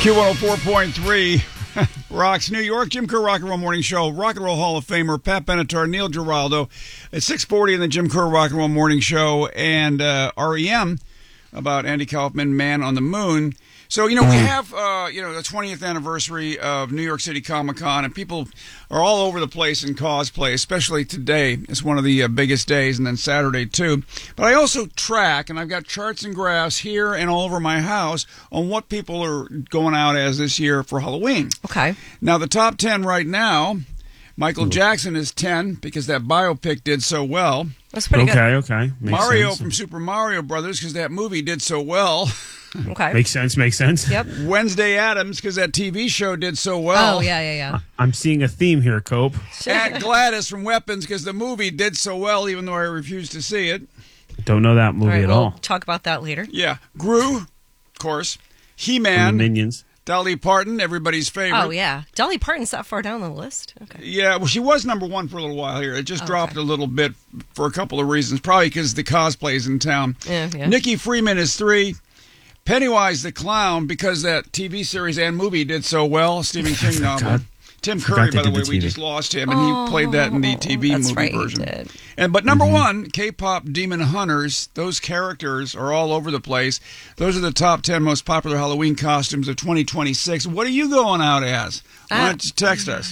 Q104.3 Rocks New York. Jim Kerr Rock and Roll Morning Show. Rock and Roll Hall of Famer Pat Benatar, Neil Giraldo. At 6:40 in the Jim Kerr Rock and Roll Morning Show. And REM about Andy Kaufman, Man on the Moon. So, we have, the 20th anniversary of New York City Comic Con, and people are all over the place in cosplay, especially today. It's one of the biggest days, and then Saturday, too. But I also track, and I've got charts and graphs here and all over my house on what people are going out as this year for Halloween. Okay. Now, the top 10 right now, Michael Jackson is 10 because that biopic did so well. That's pretty good. Okay. Makes Mario sense. from Super Mario Brothers because that movie did so well. Okay. Makes sense. Yep. Wednesday Addams because that TV show did so well. Oh, yeah. I'm seeing a theme here, Cope. And Gladys from Weapons because the movie did so well even though I refused to see it. Don't know that movie at all. We'll talk about that later. Yeah. Gru, of course. From He-Man. the Minions. Dolly Parton, everybody's favorite. Oh, yeah. Dolly Parton's that far down the list? Okay. Yeah, well, she was number one for a little while here. It just dropped a little bit for a couple of reasons. Probably because the cosplay's in town. Yeah. Nikki Freeman is 3. Pennywise the Clown, because that TV series and movie did so well. Stephen King novel. Tim Curry, by the way, we just lost him, and he played that in the TV movie version. He did. But number one, K-pop Demon Hunters. Those characters are all over the place. Those are the top 10 most popular Halloween costumes of 2026. What are you going out as? Why don't you text us?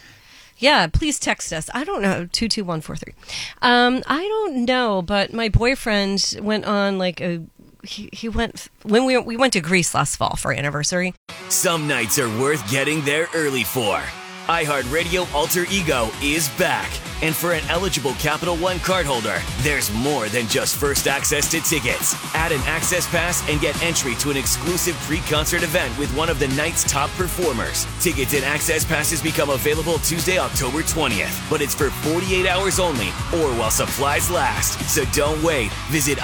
Yeah, please text us. I don't know, 22143. I don't know, but my boyfriend went on he went when we went to Greece last fall for our anniversary. Some nights are worth getting there early for. iHeartRadio Alter Ego is back. And for an eligible Capital One cardholder, there's more than just first access to tickets. Add an access pass and get entry to an exclusive pre-concert event with one of the night's top performers. Tickets and access passes become available Tuesday, October 20th. But it's for 48 hours only or while supplies last. So don't wait. Visit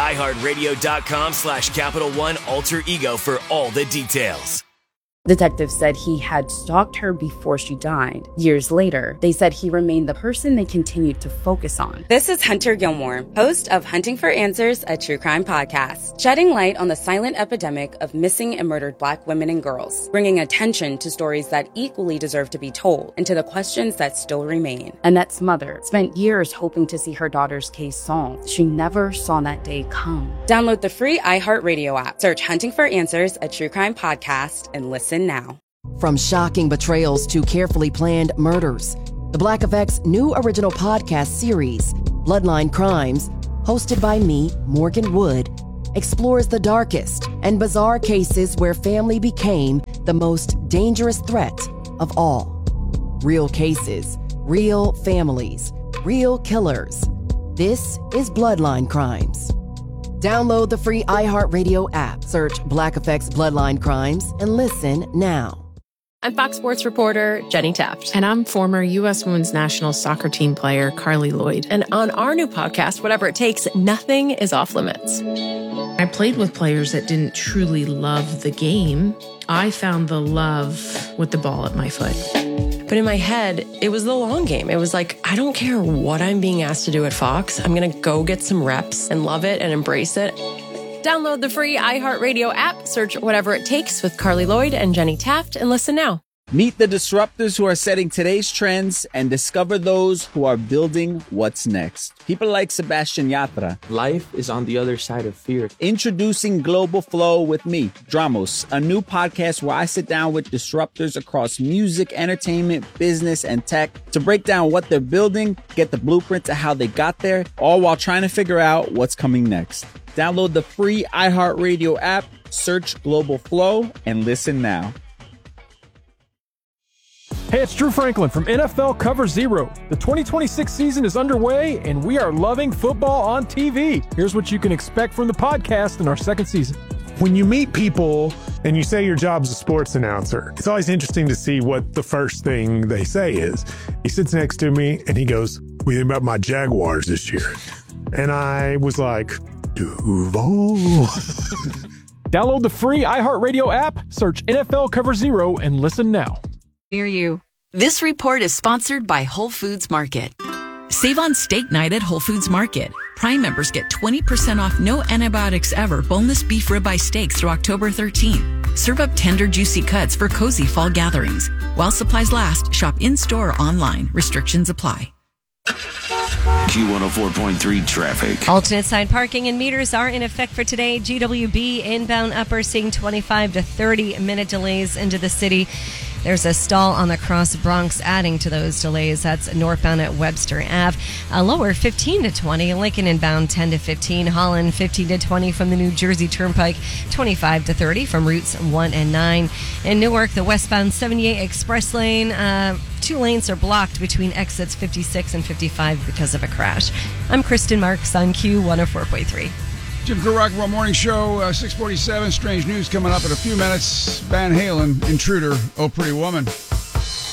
iHeartRadio.com/Capital One Alter Ego for all the details. Detectives said he had stalked her before she died. Years later, they said he remained the person they continued to focus on. This is Hunter Gilmore, host of Hunting for Answers, a true crime podcast, shedding light on the silent epidemic of missing and murdered Black women and girls, bringing attention to stories that equally deserve to be told and to the questions that still remain. Annette's mother spent years hoping to see her daughter's case solved. She never saw that day come. Download the free iHeartRadio app, search Hunting for Answers, a true crime podcast, and listen now. From shocking betrayals to carefully planned murders, the Black Effect's new original podcast series, Bloodline Crimes, hosted by me, Morgan Wood, explores the darkest and bizarre cases where family became the most dangerous threat of all. Real cases, real families, real killers. This is Bloodline Crimes. Download the free iHeartRadio app, search Black Effect's Bloodline Crimes, and listen now. I'm Fox Sports reporter Jenny Taft. And I'm former U.S. Women's National Soccer Team player Carly Lloyd. And on our new podcast, Whatever It Takes, nothing is off limits. I played with players that didn't truly love the game. I found the love with the ball at my foot. But in my head, it was the long game. It was like, I don't care what I'm being asked to do at Fox. I'm going to go get some reps and love it and embrace it. Download the free iHeartRadio app, search Whatever It Takes with Carly Lloyd and Jenny Taft, and listen now. Meet the disruptors who are setting today's trends and discover those who are building what's next. People like Sebastian Yatra. Life is on the other side of fear. Introducing Global Flow with me, Dramos, a new podcast where I sit down with disruptors across music, entertainment, business, and tech to break down what they're building, get the blueprint to how they got there, all while trying to figure out what's coming next. Download the free iHeartRadio app, search Global Flow, and listen now. Hey, it's Drew Franklin from NFL Cover Zero. The 2026 season is underway, and we are loving football on TV. Here's what you can expect from the podcast in our second season. When you meet people and you say your job's a sports announcer, it's always interesting to see what the first thing they say is. He sits next to me, and he goes, "What do you think about my Jaguars this year?" And I was like, Duval. Download the free iHeartRadio app, search NFL Cover Zero, and listen now. Near you. This report is sponsored by Whole Foods Market. Save on steak night at Whole Foods Market. Prime members get 20% off no antibiotics ever boneless beef ribeye steak through October 13. Serve up tender, juicy cuts for cozy fall gatherings. While supplies last, shop in-store or online. Restrictions apply. Q104.3 traffic. Alternate side parking and meters are in effect for today. GWB inbound upper seeing 25 to 30 minute delays into the city. There's a stall on the Cross Bronx adding to those delays. That's northbound at Webster Ave. Lower 15 to 20. Lincoln inbound 10 to 15. Holland 15 to 20 from the New Jersey Turnpike. 25 to 30 from routes 1 and 9. In Newark, the westbound 78 express lane. 2 lanes are blocked between exits 56 and 55 because of a crash. I'm Kristen Marks on Q104.3. Jim Kerr Rock and Roll Morning Show, 647. Strange news coming up in a few minutes. Van Halen, Intruder, Oh Pretty Woman.